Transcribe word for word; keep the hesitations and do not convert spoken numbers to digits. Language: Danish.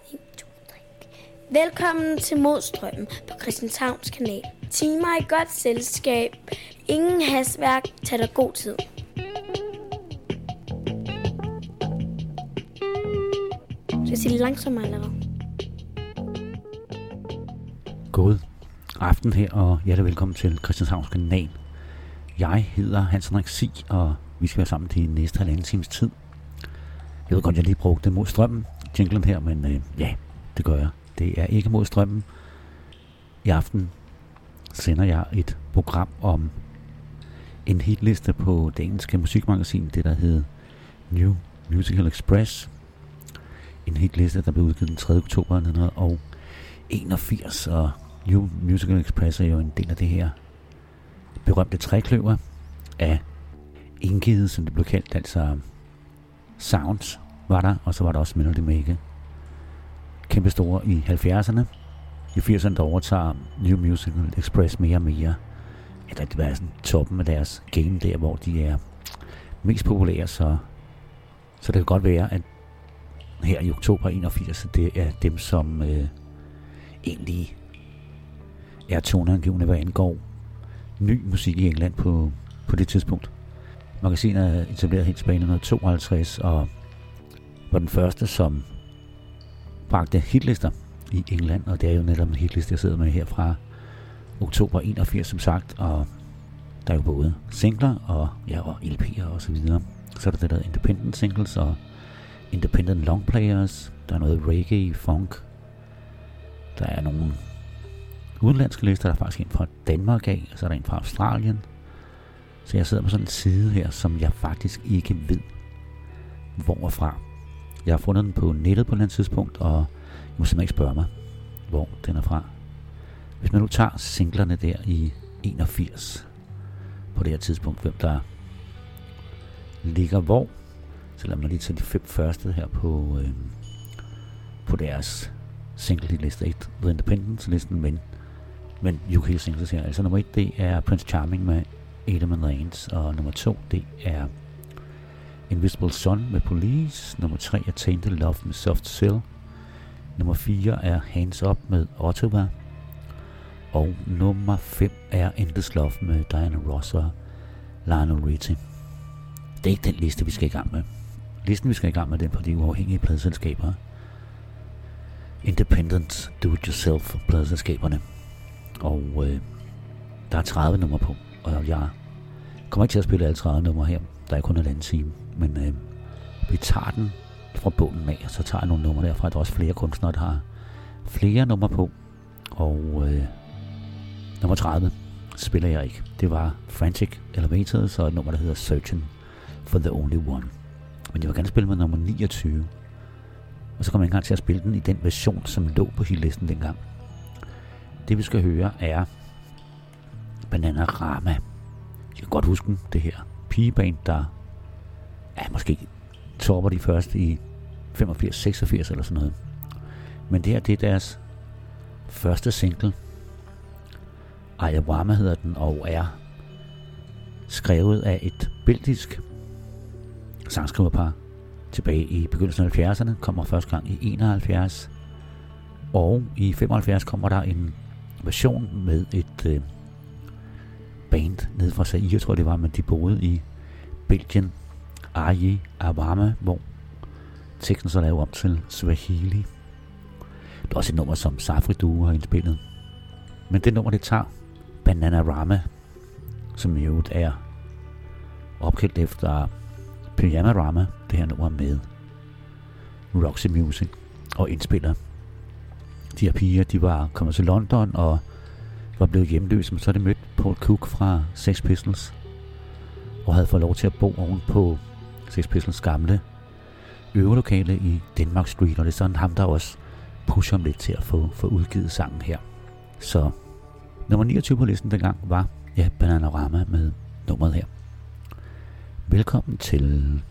Velkommen til Modstrømmen på Christianshavns Kanal. Timer i godt selskab. Ingen hastværk. Tag dig god tid. Skal jeg sige det langsommere eller hvad? God aften her, og hjertelig velkommen til Christianshavns Kanal. Jeg hedder Hans Henrik Sig, og vi skal være sammen de næste halvanden times tid. Jeg ved godt, jeg lige brugte Mod Strømmen, jinglen her, men øh, ja, det gør jeg. Det er ikke Mod Strømmen. I aften sender jeg et program om en hitliste på det engelske musikmagasin, det der hedder New Musical Express. En hitliste, der blev udgivet den tredje oktober nitten enogfirs, og New Musical Express er jo en del af det her berømte trækløver af indgivet, som det blev kaldt, altså Sounds var der, og så var der også Melody Maker. Kæmpe store i halvfjerdserne. I firserne der overtager New Musical Express mere og mere. Eller det var sådan toppen af deres game der, hvor de er mest populære, så, så det kan godt være, at her i oktober enogfirs, det er dem, som øh, egentlig er toneangivende, hvad angår ny musik i England på, på det tidspunkt. Magasinet er etableret helt tilbage i nitten tooghalvtreds, og var den første, som bragte hitlister i England, og det er jo netop en hitliste, jeg sidder med her fra oktober enogfirs, som sagt, og der er jo både singler og, ja, og L P'er og så videre. Så er der det der independent singles og independent long players, der er noget reggae, funk, der er nogle udenlandske lister, der er faktisk en fra Danmark af, og så er der en fra Australien. Så jeg sidder på sådan en side her, som jeg faktisk ikke ved, hvor er fra. Jeg har fundet den på nettet på et eller andet tidspunkt, og jeg må simpelthen ikke spørge mig, hvor den er fra. Hvis man nu tager singlerne der i enogfirs, på det her tidspunkt, hvem der ligger hvor, så lad mig lige tage de fem første her på, øh, på deres single-liste. Ikke The Independence-listen, men, men U K singles her. Altså nummer et, det er Prince Charming med Adam and Lance, og nummer to, det er Invisible Sun med Police. Nummer tre er Tainted Love med Soft Cell. Nummer fire er Hands Up med Ottawa. Og nummer fem er Endless Love med Diana Ross og Lionel Richie. Det er ikke den liste, vi skal i gang med. Listen, vi skal i gang med, den på de uafhængige pladeselskaber. Independent Do-It-Yourself pladeselskaberne. Og øh, der er tredive numre på, og jeg kommer ikke til at spille alle tredive numre her. Der er kun en anden time, men øh, vi tager den fra bunden af, og så tager jeg nogle numre derfra. Der er også flere kunstnere, der har flere numre på, og øh, nummer tredive spiller jeg ikke. Det var Frantic Elevators og et nummer, der hedder Searching for the Only One. Men jeg vil gerne spille med nummer niogtyve, og så kommer jeg ikke engang til at spille den i den version, som lå på hitlisten dengang. Det vi skal høre er Bananarama. Jeg kan godt huske det her pigeband, der ja, måske topper de første i femogfirs seksogfirs eller sådan noget. Men det her, det er deres første single. Ayawama hedder den, og er skrevet af et belgisk sangskriverpar tilbage i begyndelsen af halvfjerdserne. Kommer første gang i enoghalvfjerds, og i femoghalvfjerds kommer der en version med et øh, band nede fra Zaire, tror jeg det var, men de boede i Belgien, Aye Awama, hvor teksten så lavet om til Swahili. Det er også et nummer, som Safri Duo har indspillet. Men det nummer, det tager Bananarama, som i øvrigt er opkaldt efter Pyjamarama, det her nummer med Roxy Music, og indspiller. De her piger, de var kommet til London og var blevet hjemløse, men så er de mødt Paul Cook fra Sex Pistols og havde fået lov til at bo oven på Sex Pistols gamle øvelokale i Denmark Street, og det er sådan ham, der også pusher ham lidt til at få, få udgivet sangen her. Så nummer niogtyve på listen dengang var ja, Bananarama med nummeret her. Velkommen til